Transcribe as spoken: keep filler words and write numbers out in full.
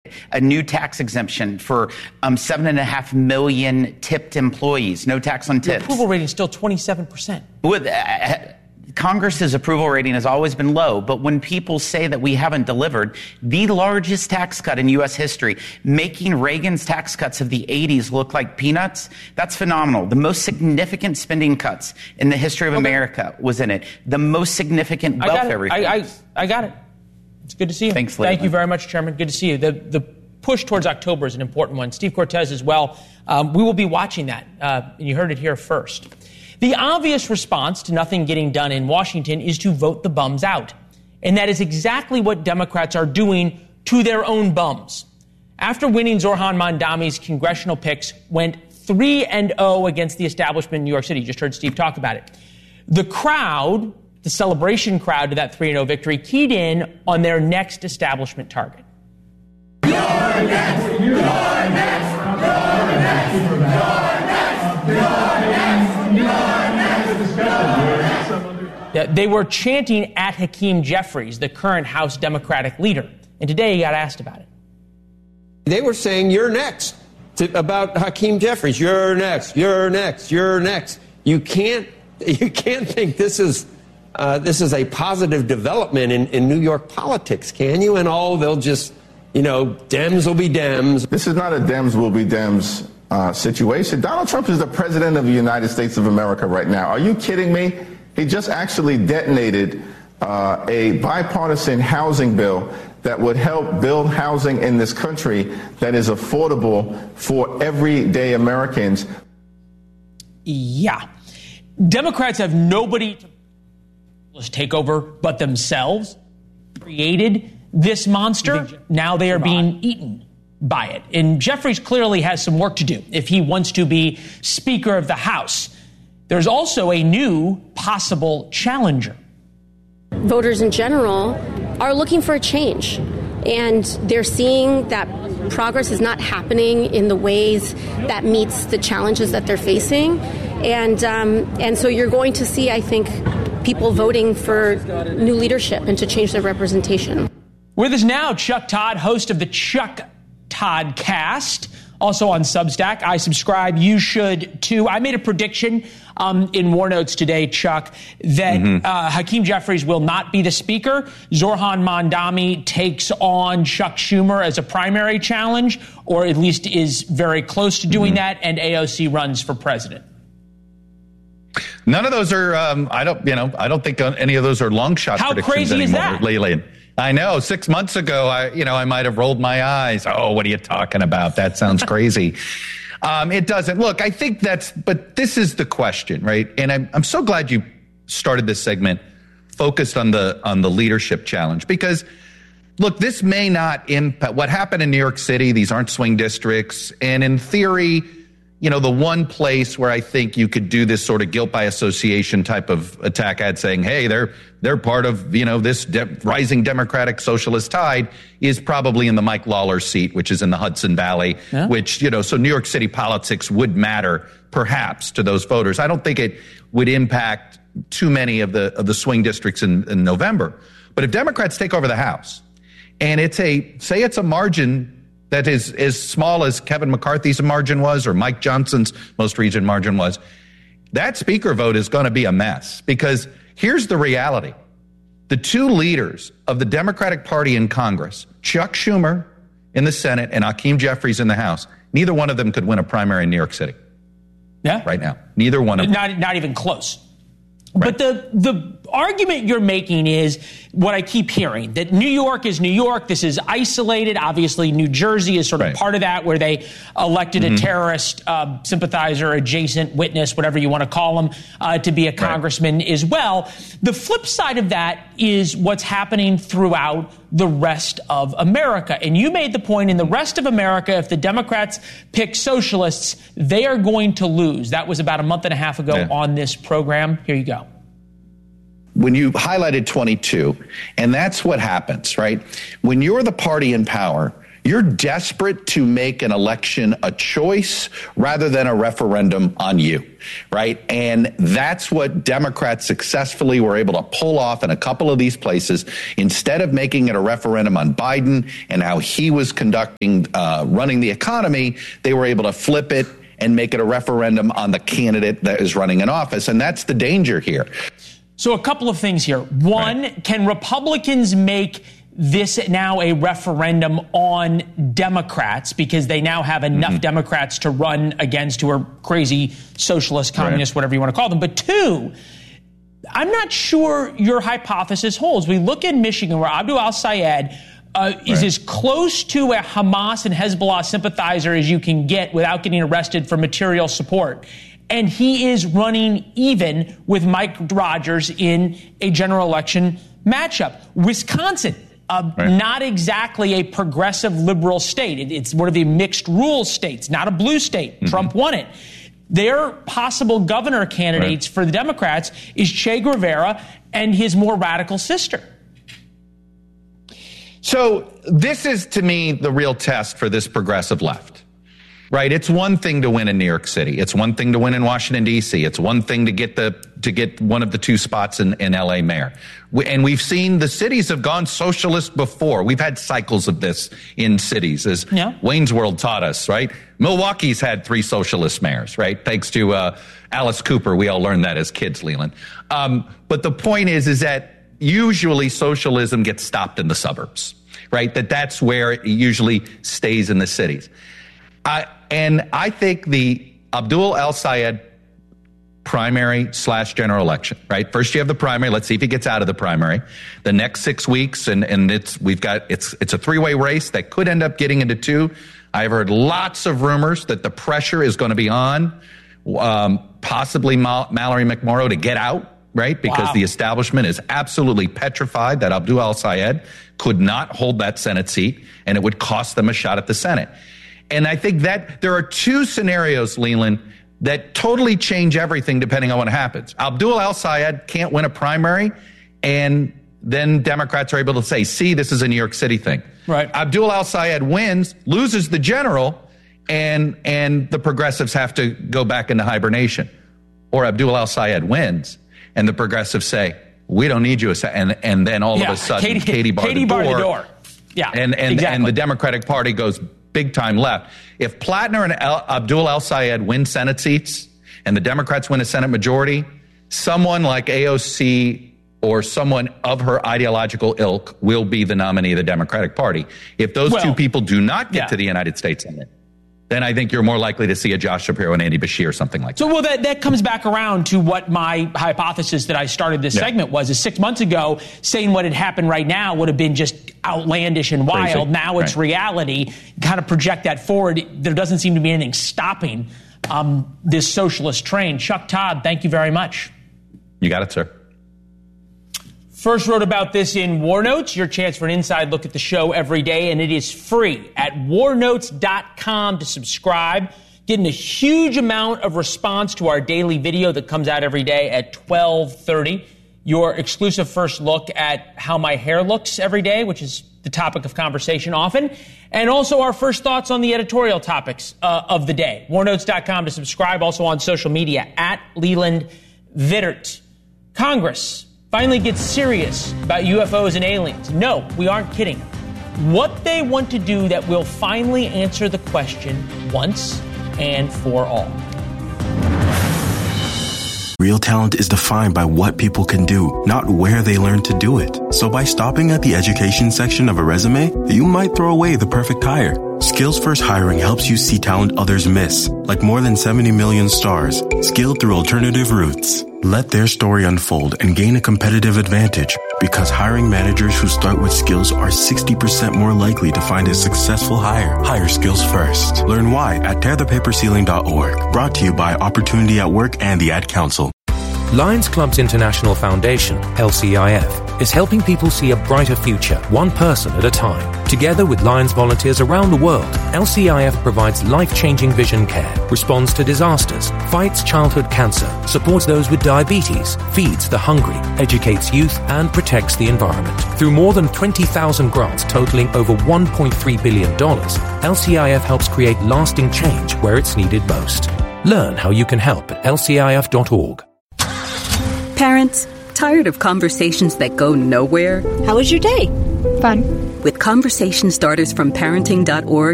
a new tax exemption for um, seven and a half million tipped employees. No tax on tips. Your approval rating is still twenty-seven percent. With, uh, Congress's approval rating has always been low, but when people say that we haven't delivered the largest tax cut in U S history, making Reagan's tax cuts of the eighties look like peanuts, that's phenomenal. The most significant spending cuts in the history of okay. America was in it. The most significant welfare reforms. I, I, I got it. It's good to see you. Thanks, Thank you very much, Chairman. Good to see you. The, the push towards October is an important one. Steve Cortes as well. Um, we will be watching that, uh, and you heard it here first. The obvious response to nothing getting done in Washington is to vote the bums out. And that is exactly what Democrats are doing to their own bums. After winning, Zohran Mamdani's congressional picks went three and oh against the establishment in New York City. You just heard Steve talk about it. The crowd, the celebration crowd to that three and oh victory, keyed in on their next establishment target. You're next! You're next! You're next! You're next! You're next! They were chanting at Hakeem Jeffries, the current House Democratic leader. And today he got asked about it. They were saying, you're next, to, about Hakeem Jeffries. You're next, you're next, you're next. You can't, you can't think this is, uh, this is a positive development in, in New York politics, can you? And oh, they'll just, you know, Dems will be Dems. This is not a Dems will be Dems uh, situation. Donald Trump is the president of the United States of America right now. Are you kidding me? He just actually detonated uh, a bipartisan housing bill that would help build housing in this country that is affordable for everyday Americans. Yeah. Democrats have nobody to take over but themselves. Created this monster. Now they are being eaten by it. And Jeffries clearly has some work to do if he wants to be Speaker of the House. There's also a new possible challenger. Voters in general are looking for a change, and they're seeing that progress is not happening in the ways that meets the challenges that they're facing. And um, and so you're going to see, I think, people voting for new leadership and to change their representation. With us now, Chuck Todd, host of the Chuck Todd Cast. Also on Substack. I subscribe. You should, too. I made a prediction um, in War Notes today, Chuck, that mm-hmm. uh, Hakeem Jeffries will not be the speaker. Zohran Mamdani takes on Chuck Schumer as a primary challenge, or at least is very close to doing mm-hmm. that, and A O C runs for president. None of those are, um, I don't, you know, I don't think any of those are long shot How predictions crazy anymore, is that? Lately. I know. Six months ago, I, you know, I might have rolled my eyes. Oh, what are you talking about? That sounds crazy. um, it doesn't. Look, I think that's, but this is the question, right? And I'm, I'm so glad you started this segment focused on the, on the leadership challenge, because look, this may not impact what happened in New York City. These aren't swing districts. And in theory, you know, the one place where I think you could do this sort of guilt by association type of attack ad saying, hey, they're they're part of, you know, this de- rising Democratic socialist tide is probably in the Mike Lawler seat, which is in the Hudson Valley, yeah. which, you know, so New York City politics would matter perhaps to those voters. I don't think it would impact too many of the of the swing districts in, in November. But if Democrats take over the House and it's a, say it's a margin that is as small as Kevin McCarthy's margin was, or Mike Johnson's most recent margin was, that speaker vote is going to be a mess. Because here's the reality. The two leaders of the Democratic Party in Congress, Chuck Schumer in the Senate and Hakeem Jeffries in the House, neither one of them could win a primary in New York City. Yeah. Right now. Neither one of them. Not, not even close. Right. But the the argument you're making is what I keep hearing, that New York is New York. This is isolated. Obviously, New Jersey is sort of right. part of that, where they elected mm-hmm. a terrorist uh, sympathizer, adjacent witness, whatever you want to call him, uh, to be a congressman right. as well. The flip side of that is what's happening throughout the rest of America. And you made the point, in the rest of America, if the Democrats pick socialists, they are going to lose. That was about a month and a half ago yeah. on this program. Here you go. When you highlighted twenty-two, and that's what happens, right? When you're the party in power, You're desperate to make an election a choice rather than a referendum on you, right? And that's what Democrats successfully were able to pull off in a couple of these places. Instead of making it a referendum on Biden and how he was conducting, uh, running the economy, they were able to flip it and make it a referendum on the candidate that is running in office. And that's the danger here. So a couple of things here. One, right. Can Republicans make this now a referendum on Democrats because they now have enough mm-hmm. Democrats to run against who are crazy socialist, communist, right. whatever you want to call them? But two, I'm not sure your hypothesis holds. We look at Michigan where Abdul al-Sayed uh, is right. as close to a Hamas and Hezbollah sympathizer as you can get without getting arrested for material support. And he is running even with Mike Rogers in a general election matchup. Wisconsin, Uh, right. not exactly a progressive liberal state. It, it's one of the mixed rule states, not a blue state. Mm-hmm. Trump won it. Their possible governor candidates right. for the Democrats is Che Guevara and his more radical sister. So this is, to me, the real test for this progressive left. Right. It's one thing to win in New York City. It's one thing to win in Washington, D C. It's one thing to get the to get one of the two spots in, in L A mayor. We, and we've seen the cities have gone socialist before. We've had cycles of this in cities, as yeah. Wayne's World taught us. Right. Milwaukee's had three socialist mayors. Right. Thanks to uh, Alice Cooper. We all learned that as kids, Leland. Um, but the point is, is that usually socialism gets stopped in the suburbs. Right. That that's where it usually stays in the cities. I, and I think the Abdul al-Sayed primary slash general election, right? First you have the primary. Let's see if he gets out of the primary. The next six weeks, and, and it's we've got it's it's a three-way race that could end up getting into two. I've heard lots of rumors that the pressure is going to be on um, possibly Mal- Mallory McMorrow to get out, right? Because wow. the establishment is absolutely petrified that Abdul al-Sayed could not hold that Senate seat, and it would cost them a shot at the Senate. And I think that there are two scenarios, Leland, that totally change everything depending on what happens. Abdul al-Sayed can't win a primary, and then Democrats are able to say, see, this is a New York City thing. Right. Abdul al-Sayed wins, loses the general, and and the progressives have to go back into hibernation. Or Abdul al-Sayed wins, and the progressives say, we don't need you, and and then all yeah, of a sudden, Katie, Katie barred Katie the door. Bar the door. Yeah, and and, exactly. and the Democratic Party goes big time left. If Plattner and Al- Abdul al-Sayed win Senate seats and the Democrats win a Senate majority, someone like A O C or someone of her ideological ilk will be the nominee of the Democratic Party. If those well, two people do not get yeah. to the United States Senate, then I think you're more likely to see a Josh Shapiro and Andy Beshear or something like that. So, well, that, that comes back around to what my hypothesis that I started this yeah. segment was, is six months ago, saying what had happened right now would have been just outlandish and wild. Crazy. Now it's right. reality. Kind of project that forward. There doesn't seem to be anything stopping um, this socialist train. Chuck Todd, thank you very much. You got it, sir. First wrote about this in War Notes, your chance for an inside look at the show every day, and it is free at war notes dot com to subscribe. Getting a huge amount of response to our daily video that comes out every day at twelve thirty. Your exclusive first look at how my hair looks every day, which is the topic of conversation often, and also our first thoughts on the editorial topics uh, of the day. war notes dot com to subscribe, also on social media, at Leland Vittert. Congress finally gets serious about U F Os and aliens. No, we aren't kidding. What they want to do that will finally answer the question once and for all. Real talent is defined by what people can do, not where they learn to do it. So by stopping at the education section of a resume, you might throw away the perfect hire. Skills First Hiring helps you see talent others miss, like more than seventy million stars, skilled through alternative routes. Let their story unfold and gain a competitive advantage, because hiring managers who start with skills are sixty percent more likely to find a successful hire. Hire skills first. Learn why at tear the paper ceiling dot org. Brought to you by Opportunity at Work and the Ad Council. Lions Club's International Foundation, L C I F, is helping people see a brighter future, one person at a time. Together with Lions volunteers around the world, L C I F provides life-changing vision care, responds to disasters, fights childhood cancer, supports those with diabetes, feeds the hungry, educates youth, and protects the environment. Through more than twenty thousand grants totaling over one point three billion dollars, L C I F helps create lasting change where it's needed most. Learn how you can help at L C I F dot org. Parents, tired of conversations that go nowhere? How was your day? Fun. With conversation starters from parenting dot org,